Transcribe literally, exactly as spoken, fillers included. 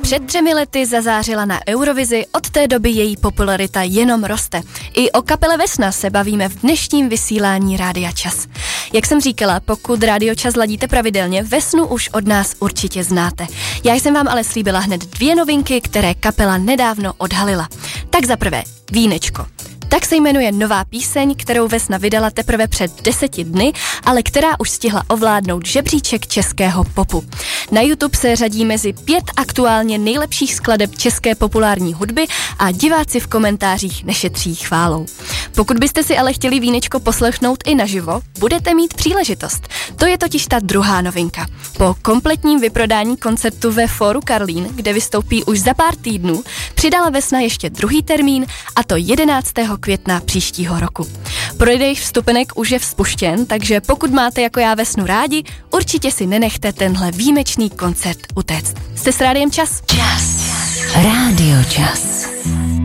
Před třemi lety zazářila na Eurovizi, od té doby její popularita jenom roste. I o kapele Vesna se bavíme v dnešním vysílání Rádia Čas. Jak jsem říkala, pokud Rádio Čas ladíte pravidelně, Vesnu už od nás určitě znáte. Já jsem vám ale slíbila hned dvě novinky, které kapela nedávno odhalila. Tak za prvé, Vínečko. Tak se jmenuje nová píseň, kterou Vesna vydala teprve před deseti dny, ale která už stihla ovládnout žebříček českého popu. Na YouTube se řadí mezi pět aktuálně nejlepších skladeb české populární hudby a diváci v komentářích nešetří chválou. Pokud byste si ale chtěli Vínečko poslechnout i naživo, budete mít příležitost. To je totiž ta druhá novinka. Po kompletním vyprodání koncertu ve Fóru Karlín, kde vystoupí už za pár týdnů, přidala Vesna ještě druhý termín, a to jedenáctého května příštího roku. Prodej vstupenek už je vzpuštěn, takže pokud máte jako já Vesnu rádi, určitě si nenechte tenhle výjimečný koncert utéct. Jste s Rádiem Čas? Čas. Rádio Čas.